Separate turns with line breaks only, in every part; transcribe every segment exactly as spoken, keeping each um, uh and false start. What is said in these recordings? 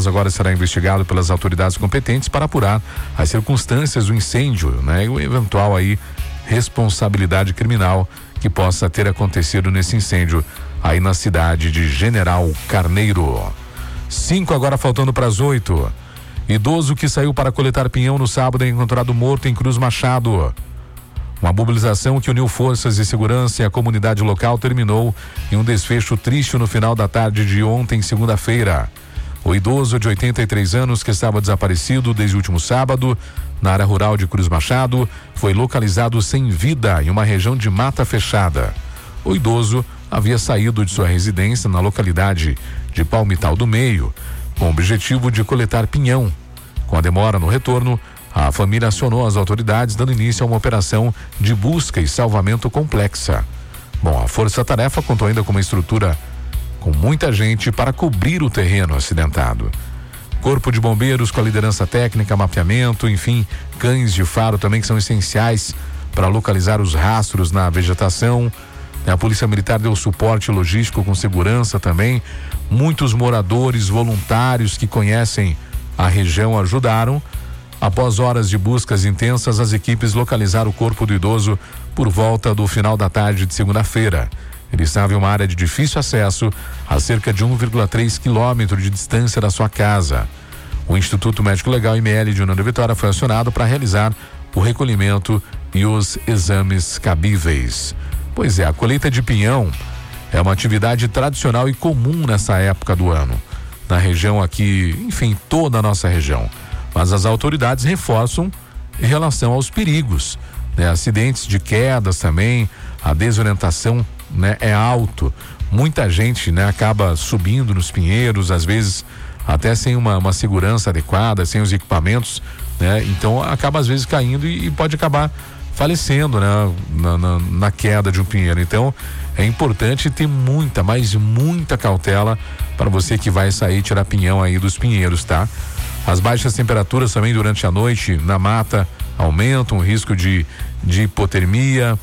caso agora será investigado pelas autoridades competentes para apurar as circunstâncias do incêndio, né? E o eventual aí responsabilidade criminal que possa ter acontecido nesse incêndio aí na cidade de General Carneiro. Cinco agora faltando para as oito. Idoso que saiu para coletar pinhão no sábado é encontrado morto em Cruz Machado. Uma mobilização que uniu forças de segurança e a comunidade local terminou em um desfecho triste no final da tarde de ontem, segunda-feira. O idoso de oitenta e três anos, que estava desaparecido desde o último sábado, na área rural de Cruz Machado, foi localizado sem vida em uma região de mata fechada. O idoso havia saído de sua residência na localidade de Palmital do Meio, com o objetivo de coletar pinhão. Com a demora no retorno, a família acionou as autoridades, dando início a uma operação de busca e salvamento complexa. Bom, a força-tarefa contou ainda com uma estrutura com muita gente para cobrir o terreno acidentado. Corpo de bombeiros com a liderança técnica, mapeamento, enfim, cães de faro também que são essenciais para localizar os rastros na vegetação. A Polícia Militar deu suporte logístico com segurança também. Muitos moradores voluntários que conhecem a região ajudaram. Após horas de buscas intensas, as equipes localizaram o corpo do idoso por volta do final da tarde de segunda-feira. Ele estava em uma área de difícil acesso, a cerca de um vírgula três quilômetros de distância da sua casa. O Instituto Médico Legal I M L de União da Vitória foi acionado para realizar o recolhimento e os exames cabíveis. Pois é, a colheita de pinhão é uma atividade tradicional e comum nessa época do ano, na região aqui, enfim, toda a nossa região. Mas as autoridades reforçam em relação aos perigos, né? Acidentes de quedas também, a desorientação, né, é alto. Muita gente, né, acaba subindo nos pinheiros, às vezes até sem uma, uma segurança adequada, sem os equipamentos, né? Então acaba às vezes caindo e, e pode acabar falecendo, né, na, na, na queda de um pinheiro. Então é importante ter muita, mas muita cautela para você que vai sair tirar pinhão aí dos pinheiros, tá? As baixas temperaturas também durante a noite na mata aumentam o risco de, de hipotermia.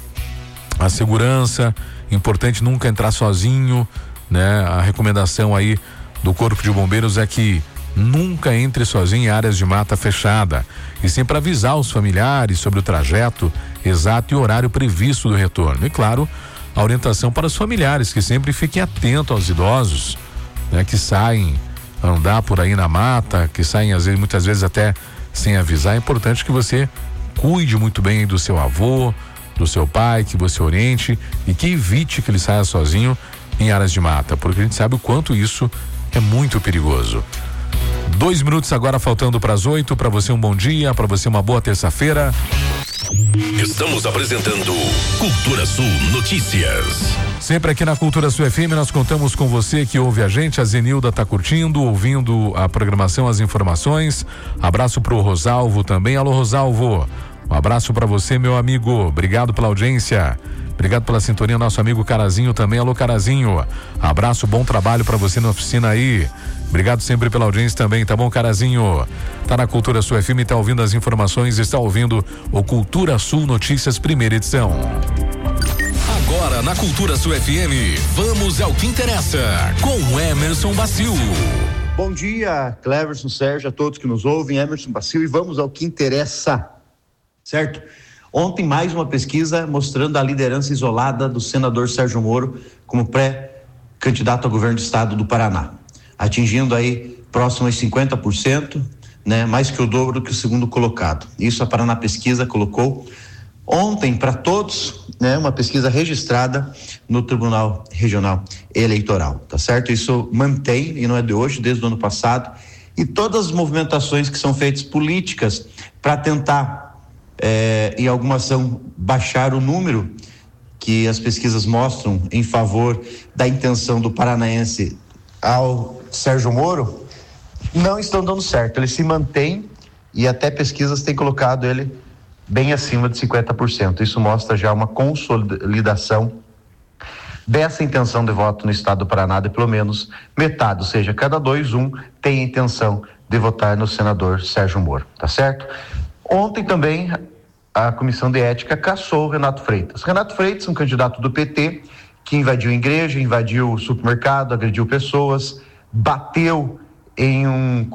A segurança, importante nunca entrar sozinho, né? A recomendação aí do Corpo de Bombeiros é que nunca entre sozinho em áreas de mata fechada, e sempre avisar os familiares sobre o trajeto exato e horário previsto do retorno. E claro, a orientação para os familiares que sempre fiquem atentos aos idosos, né, que saem andar por aí na mata, que saem às vezes, muitas vezes até sem avisar. É importante que você cuide muito bem do seu avô, do seu pai, que você oriente e que evite que ele saia sozinho em áreas de mata, porque a gente sabe o quanto isso é muito perigoso. Dois minutos agora faltando para as oito. Para você um bom dia, para você uma boa terça-feira.
Estamos apresentando Cultura Sul Notícias.
Sempre aqui na Cultura Sul F M nós contamos com você que ouve a gente. A Zenilda tá curtindo, ouvindo a programação, as informações. Abraço pro Rosalvo também. Alô, Rosalvo. Um abraço para você, meu amigo. Obrigado pela audiência. Obrigado pela sintonia, nosso amigo Carazinho também. Alô, Carazinho. Abraço, bom trabalho para você na oficina aí. Obrigado sempre pela audiência também, tá bom, Carazinho? Tá na Cultura Sul F M, tá ouvindo as informações, está ouvindo o Cultura Sul Notícias, primeira edição.
Agora na Cultura Sul F M, vamos ao que interessa, com Emerson Bacil.
Bom dia, Cleverson, Sérgio, a todos que nos ouvem, Emerson Bacil, e vamos ao que interessa, certo? Ontem mais uma pesquisa mostrando a liderança isolada do senador Sérgio Moro como pré-candidato ao governo do estado do Paraná, atingindo aí próximo aos cinquenta por cento, né, mais que o dobro que o segundo colocado. Isso a Paraná Pesquisa colocou ontem para todos, né, uma pesquisa registrada no Tribunal Regional Eleitoral, tá certo? Isso mantém, e não é de hoje, desde o ano passado, e todas as movimentações que são feitas políticas para tentar É, em alguma ação baixar o número que as pesquisas mostram em favor da intenção do paranaense ao Sérgio Moro, não estão dando certo. Ele se mantém e até pesquisas têm colocado ele bem acima de cinquenta por cento. Isso mostra já uma consolidação dessa intenção de voto no estado do Paraná de pelo menos metade, ou seja, cada dois, um tem a intenção de votar no senador Sérgio Moro, tá certo? Ontem também a Comissão de Ética cassou o Renato Freitas. Renato Freitas, um candidato do P T, que invadiu igreja, invadiu supermercado, agrediu pessoas, bateu em um